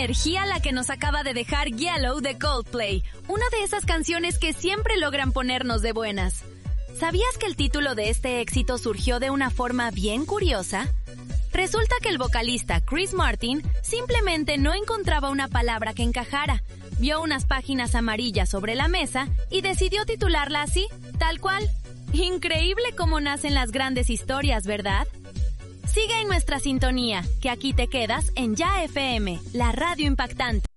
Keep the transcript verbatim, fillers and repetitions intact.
energía la que nos acaba de dejar Yellow de Coldplay, una de esas canciones que siempre logran ponernos de buenas. ¿Sabías que el título de este éxito surgió de una forma bien curiosa? Resulta que el vocalista Chris Martin simplemente no encontraba una palabra que encajara. Vio unas páginas amarillas sobre la mesa y decidió titularla así, tal cual. Increíble cómo nacen las grandes historias, ¿verdad? Sigue en nuestra sintonía, que aquí te quedas en Ya F M, la radio impactante.